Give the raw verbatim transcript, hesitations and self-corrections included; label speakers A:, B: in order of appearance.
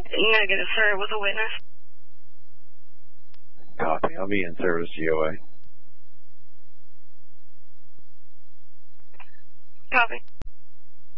A: Negative, sir. With a witness.
B: Copy. I'll be in service, G O A.
A: Copy.